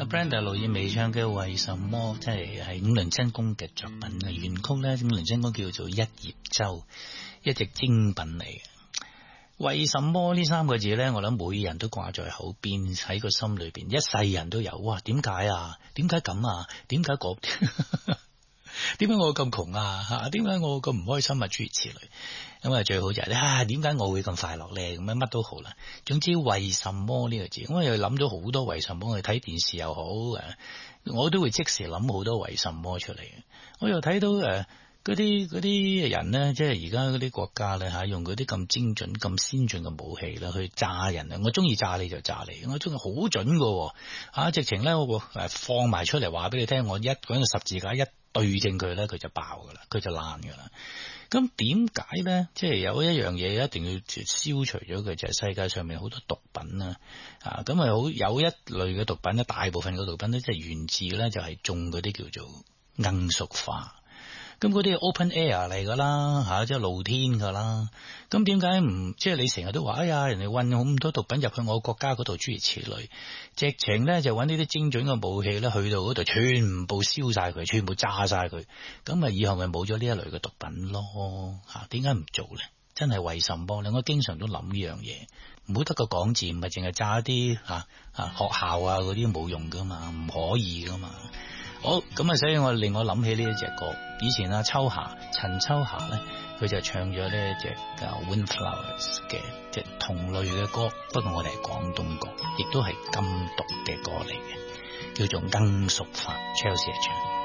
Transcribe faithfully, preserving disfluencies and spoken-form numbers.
Brenda 盧燕薇唱嘅《為什麼》，即係係五輪真弓嘅作品嘅原曲咧。五輪真弓叫做一葉舟，一隻精品嚟嘅。為什麼呢三個字咧？我諗每人都掛在口邊，喺個心裏邊，一世人都有。哇！點解啊？點解咁啊？點解嗰？點解我咁窮啊？吓，點解我咁唔開心啊？諸如此類。咁啊，最好就係、是、啊，點解我會咁快樂咧？咁樣乜都好啦。總之為什麼呢個字，我又諗咗好多為什麼。我睇電視又好誒，我都會即時諗好多為什麼出嚟。我又睇到誒嗰啲嗰啲人咧，即係而家嗰啲國家咧吓，用嗰啲咁精準、咁先進嘅武器啦，去炸人啊！我中意炸你就炸你，我中意好準噶吓，直情咧我誒放埋出嚟話俾你聽，我一嗰個十字架一對正佢咧，佢就爆噶啦，佢就爛噶啦。咁點解咧？即係有一樣嘢一定要消除咗佢，就係、是、世界上面好多毒品啊！啊，咁啊好有一類嘅毒品咧，大部分嘅毒品咧，即係源自咧就係種嗰啲叫做罌粟花。咁嗰啲 open air 嚟噶啦，吓、啊、即係露天噶啦。咁點解唔即係你成日都話，哎呀，人哋運咁多毒品入去我國家嗰度，諸如此類，直情咧就揾呢啲精準嘅武器咧，去到嗰度全部燒晒佢，全部炸晒佢，咁啊以後咪冇咗呢一類嘅毒品咯。吓、啊，點解唔做咧？真係為什麼咧？我經常都諗呢樣嘢，唔好得個講字，唔係淨係炸一啲吓吓學校啊嗰啲冇用噶嘛，唔可以噶嘛。好咁啊，所以我令我諗起呢一隻歌，以前啊秋霞陳秋霞咧，佢就唱咗呢一隻叫 Windflowers 嘅即係同類嘅歌，不過我哋係廣東歌，亦都係禁毒嘅歌嚟嘅，叫做罌粟花 Chelsea 唱。